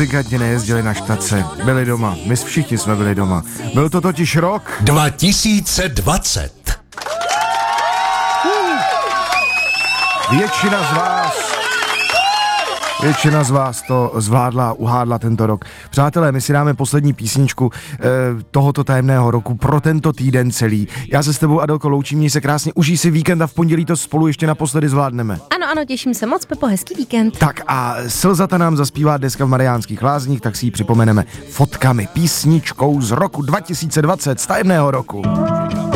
muzikanti nejezdili na štace, byli doma, my všichni jsme byli doma. Byl to totiž rok 2020. Většina z vás to zvládla, uhádla tento rok. Přátelé, my si dáme poslední písničku tohoto tajemného roku pro tento týden celý. Já se s tebou, Adelko, loučím, měj se krásně, užij si víkend a v pondělí to spolu ještě naposledy zvládneme. Ano, těším se moc, Pepo, hezký víkend. Tak a Slzata nám zaspívá dneska v Mariánských Lázních, tak si ji připomeneme fotkami, písničkou z roku 2020, z tajemného roku.